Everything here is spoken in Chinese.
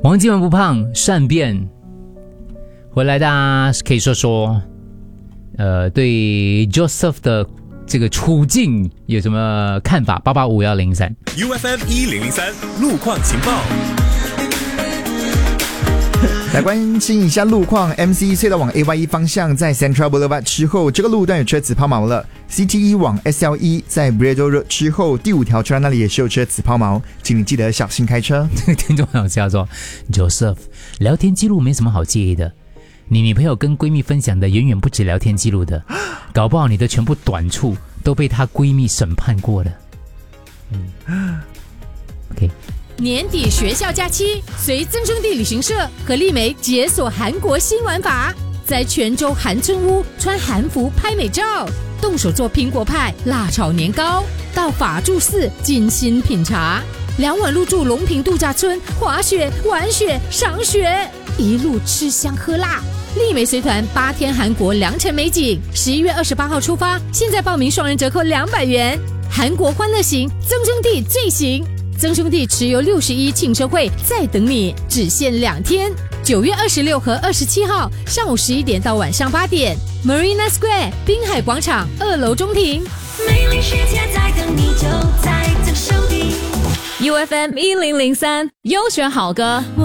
王金文不胖善变回来，大家可以说说对 Joseph 的这个处境有什么看法？885103 UFM 1003路况情报。 来关心一下路况 ，MC 隧道往 AY1 方向在 Central Boulevard 之后，这个路段有车子抛锚了。CT1 往 SL1 在 Bredo Road 之后，第5条车那里也是有车子抛锚，请你记得小心开车。 听众朋友叫做 Joseph， 聊天记录没什么好介意的，你女朋友跟闺蜜分享的远远不止聊天记录的，搞不好你的全部短处都被她闺蜜审判过了。OK。 年底学校假期，随增生地旅行社和丽梅解锁韩国新玩法，在泉州韩村屋穿韩服拍美照，动手做苹果派、辣炒年糕，到法住寺精心品茶，2晚入住龙平度假村，滑雪、玩雪、赏雪，一路吃香喝辣。丽梅随团8天韩国良辰美景，11月28号出发，现在报名双人折扣200元。韩国欢乐行，增生地最行。增生地持有61庆生会在等你，只限2天，9月26和27号上午11点到晚上8点 ，Marina Square 滨海广场2楼中庭。 美丽世界在等你，就在增生地。 UFM 1003优选好歌。